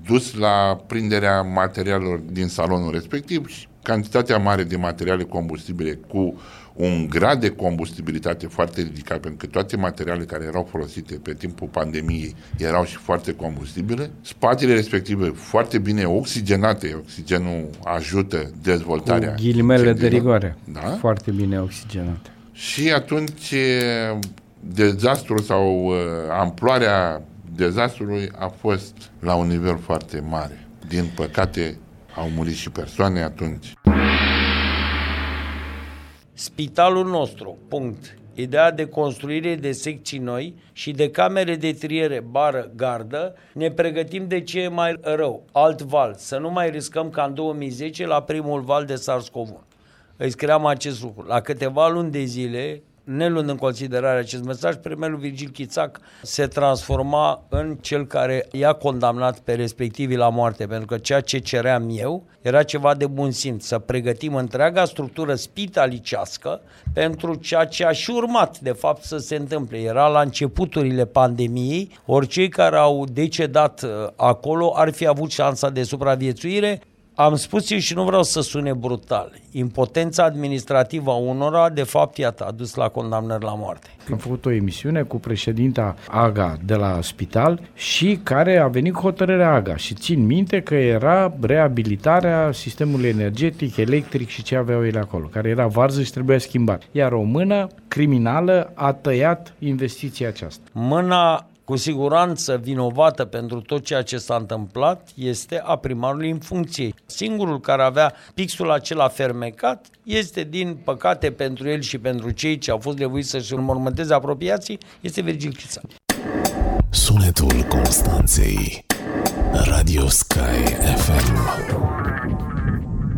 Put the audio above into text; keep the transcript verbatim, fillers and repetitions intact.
dus la prinderea materialelor din salonul respectiv și cantitatea mare de materiale combustibile cu un grad de combustibilitate foarte ridicat, pentru că toate materialele care erau folosite pe timpul pandemiei erau și foarte combustibile. Spatele respective foarte bine oxigenate, oxigenul ajută dezvoltarea. Cu ghilimele de rigoare, da? Foarte bine oxigenate. Și atunci dezastrul sau uh, amploarea dezastrului a fost la un nivel foarte mare. Din păcate au murit și persoane atunci. Spitalul nostru, punct. Ideea de construire de secții noi și de camere de triere, bară, gardă, ne pregătim de ce e mai rău. Alt val, să nu mai riscăm ca în două mii zece la primul val de SARS-CoV unu. Îi scriam acest lucru. La câteva luni de zile, neluând în considerare acest mesaj, premierul Virgil Chițac se transforma în cel care i-a condamnat pe respectivii la moarte, pentru că ceea ce ceream eu era ceva de bun simț, să pregătim întreaga structură spitalicească pentru ceea ce a și urmat, de fapt, să se întâmple. Era la începuturile pandemiei, ori cei care au decedat acolo ar fi avut șansa de supraviețuire. Am spus eu și nu vreau să sune brutal. Impotența administrativă a unora, de fapt, iată, a dus la condamnări la moarte. Am făcut o emisiune cu președinta A G A de la spital și care a venit cu hotărârea A G A și țin minte că era reabilitarea sistemului energetic, electric și ce aveau ele acolo, care era varză și trebuia schimbat. Iar o mână criminală a tăiat investiția aceasta. Mâna cu siguranță vinovată pentru tot ceea ce s-a întâmplat este a primarului în funcție. Singurul care avea pixul acela fermecat este, din păcate pentru el și pentru cei ce au fost nevoiți să-și înmormânteze apropiații, este Virgil Chițac. Sunetul Constanței. Radio Sky F